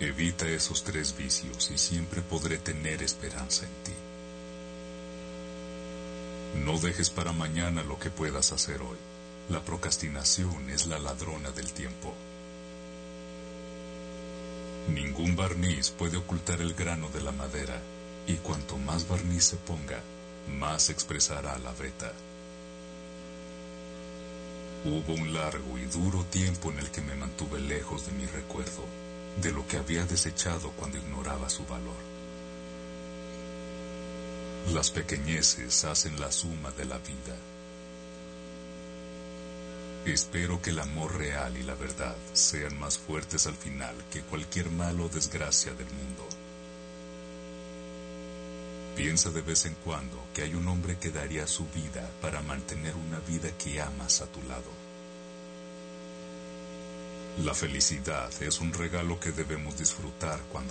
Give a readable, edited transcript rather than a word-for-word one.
Evita esos 3 vicios y siempre podré tener esperanza en ti. No dejes para mañana lo que puedas hacer hoy. La procrastinación es la ladrona del tiempo. Ningún barniz puede ocultar el grano de la madera, y cuanto más barniz se ponga, más se expresará la veta. Hubo un largo y duro tiempo en el que me mantuve lejos de mi recuerdo, de lo que había desechado cuando ignoraba su valor. Las pequeñeces hacen la suma de la vida. Espero que el amor real y la verdad sean más fuertes al final que cualquier mal o desgracia del mundo. Piensa de vez en cuando que hay un hombre que daría su vida para mantener una vida que amas a tu lado. La felicidad es un regalo que debemos disfrutar cuando